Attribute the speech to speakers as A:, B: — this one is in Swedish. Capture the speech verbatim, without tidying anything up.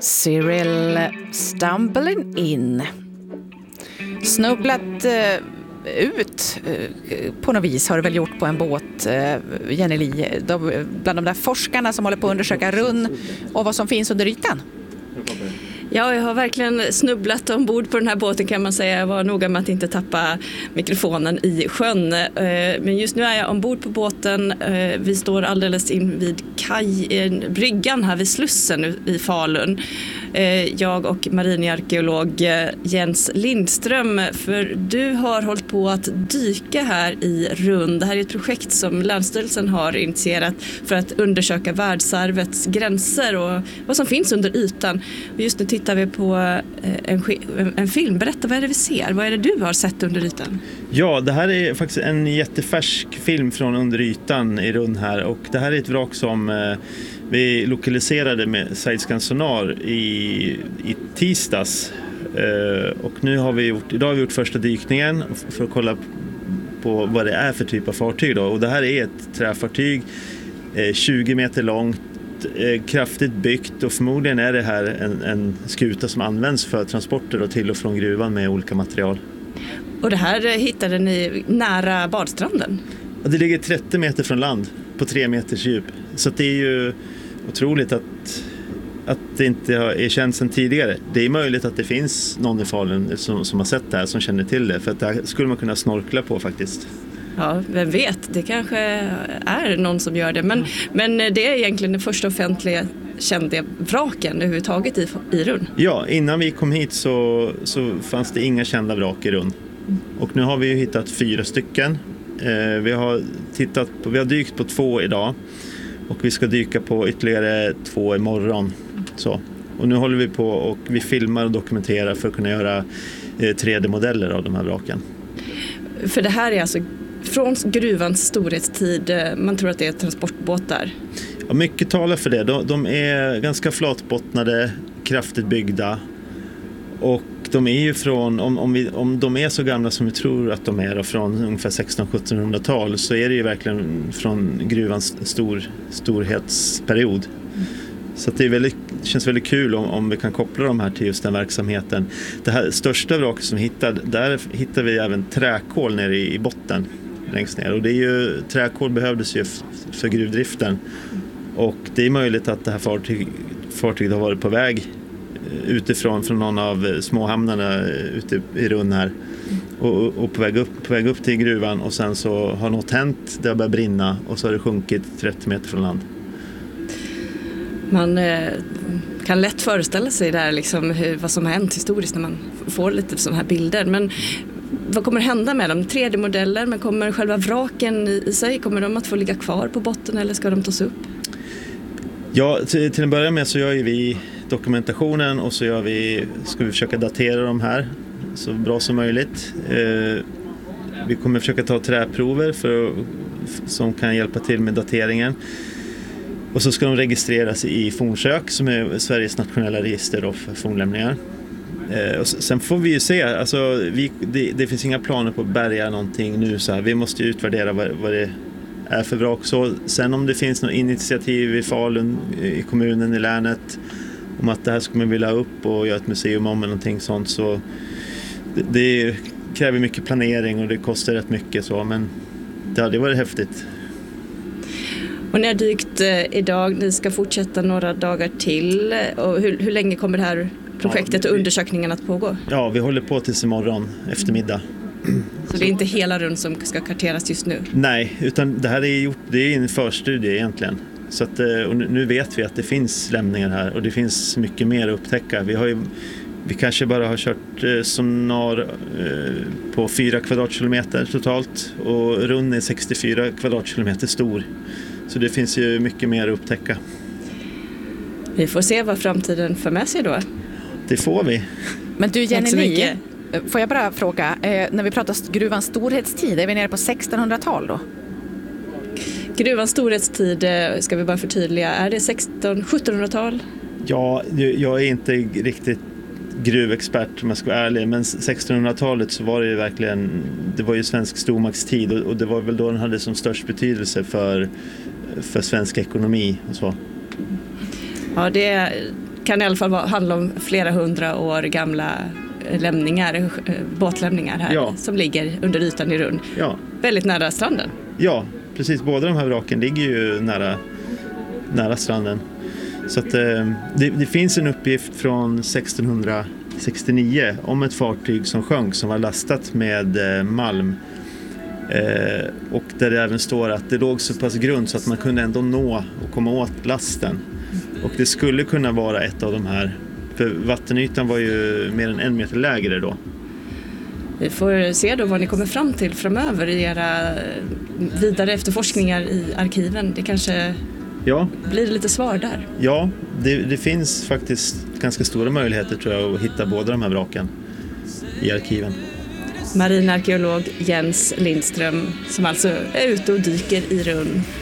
A: Cyril stumbling in. Snubblat eh, ut eh, på något vis har du väl gjort på en båt, eh, Jenny Li, de, bland de där forskarna som håller på att undersöka runn och vad som finns under ytan.
B: Ja, jag har verkligen snubblat ombord på den här båten, kan man säga. Jag var noga med att inte tappa mikrofonen i sjön. Men just nu är jag ombord på båten. Vi står alldeles in vid kaj, bryggan här vid Slussen i Falun. Jag och marinarkeolog Jens Lindström, för du har hållit på att dyka här i Runn. Det här är ett projekt som Länsstyrelsen har initierat för att undersöka världsarvets gränser och vad som finns under ytan. Och just nu tittar vi på en, en film. Berätta, vad är det vi ser? Vad är det du har sett under ytan?
C: Ja, det här är faktiskt en jättefärsk film från under ytan i Runn här. Och det här är ett vrak som eh, vi lokaliserade med Sidescan Sonar i, i tisdags. Eh, och nu har vi gjort, idag har vi gjort första dykningen för att kolla på vad det är för typ av fartyg då. Och det här är ett träfartyg, eh, tjugo meter långt, kraftigt byggt, och förmodligen är det här en, en skuta som används för transporter och till och från gruvan med olika material.
B: Och det här hittade ni nära badstranden?
C: Det ligger trettio meter från land på tre meters djup. Så det är ju otroligt att, att det inte är känt sedan tidigare. Det är möjligt att det finns någon i Falun som, som har sett det här, som känner till det. För att det här skulle man kunna snorkla på faktiskt.
B: Ja, vem vet, det kanske är någon som gör det. Men, mm. men det är egentligen den första offentliga kända vraken överhuvudtaget i, i Runn.
C: Ja, innan vi kom hit så, så fanns det inga kända vrak i Runn. Mm. Och nu har vi ju hittat fyra stycken. Eh, vi, har tittat på, vi har dykt på två idag. Och vi ska dyka på ytterligare två imorgon. Så. Och nu håller vi på och vi filmar och dokumenterar för att kunna göra eh, tre D-modeller av de här vraken.
B: För det här är alltså från gruvans storhetstid, man tror att det är transportbåtar.
C: Ja, mycket talar för det. De, de är ganska flatbottnade, kraftigt byggda. Och de är ju från, om, om, vi, om de är så gamla som vi tror att de är då, från ungefär sextonhundra-sjuttonhundratal, så är det ju verkligen från gruvans stor, storhetsperiod. Mm. Så det är väldigt, känns väldigt kul om, om vi kan koppla de här till just den verksamheten. Det här största vraket som vi hittar, där hittar vi även träkol nere i, i botten längst ner. Och det är ju, träkol behövdes ju f- för gruvdriften. Och det är möjligt att det här fartyg, fartyget har varit på väg utifrån från någon av småhamnarna ute i Runn här. Och, och på, väg upp, på väg upp till gruvan, och sen så har något hänt, det har börjat brinna och så har det sjunkit trettio meter från land.
B: Man eh, kan lätt föreställa sig där liksom hur, vad som har hänt historiskt när man får lite sådana här bilder. Men vad kommer hända med dem? tre D-modeller, men kommer själva vraken i, i sig, kommer de att få ligga kvar på botten eller ska de tas upp?
C: Ja, till, till en början med så gör vi dokumentationen och så gör vi, ska vi försöka datera de här så bra som möjligt. Eh, vi kommer försöka ta träprover för, som kan hjälpa till med dateringen. Och så ska de registreras i fornsök, som är Sveriges nationella register för fornlämningar. Eh, och sen får vi ju se, alltså, vi, det, det finns inga planer på att bärga någonting nu. Så här. Vi måste ju utvärdera vad, vad det är för vrak. Så, sen om det finns något initiativ i Falun, i kommunen, i länet, om att det här ska man vilja ha upp och göra ett museum om eller någonting sånt, så det, det kräver mycket planering och det kostar rätt mycket. Så, men det hade varit häftigt.
B: Och ni har dykt eh, idag, ni ska fortsätta några dagar till. Och hur, hur länge kommer det här projektet och undersökningen att pågå? Ja, vi håller på tills imorgon eftermiddag. Så det är inte hela Runn som ska karteras just nu? Nej, utan det här är gjort, det är en förstudie egentligen. Så att, och nu vet vi att det finns lämningar här och det finns mycket mer att upptäcka. Vi har ju, vi kanske bara har kört eh, sonar eh, på fyra kvadratkilometer totalt, och Runn är sextiofyra kvadratkilometer stor. Så det finns ju mycket mer att upptäcka. Vi får se vad framtiden för med sig då. Det får vi.
A: Men du, Jenny Li, får jag bara fråga, eh, när vi pratar gruvans storhetstid, är vi nere på sextonhundratal då?
B: Gruvans storhetstid, ska vi bara förtydliga, är det sexton sjuttonhundratal?
C: Ja, jag är inte riktigt gruvexpert om jag ska vara ärlig, men sextonhundratalet så var det ju verkligen, det var ju svensk stormaktstid, och det var väl då den hade som störst betydelse för, för svensk ekonomi och så.
B: Ja, det, kan i alla fall vara, handla om flera hundra år gamla lämningar, båtlämningar här
C: ja.
B: som ligger under ytan i Runn.
C: Ja.
B: Väldigt nära stranden.
C: Ja, precis. Båda de här vraken ligger ju nära, nära stranden. Så att, eh, det, det finns en uppgift från sextonhundrasextionio om ett fartyg som sjönk som var lastat med eh, malm. Eh, och där det även står att det låg så pass grund så att man kunde ändå nå och komma åt lasten. Och det skulle kunna vara ett av de här, för vattenytan var ju mer än en meter lägre då.
B: Vi får se då vad ni kommer fram till framöver i era vidare efterforskningar i arkiven. Det kanske
C: ja.
B: blir lite svar där.
C: Ja, det, det finns faktiskt ganska stora möjligheter tror jag att hitta båda de här vraken i arkiven.
B: Marinarkeolog Jens Lindström som alltså är ute och dyker i Runn.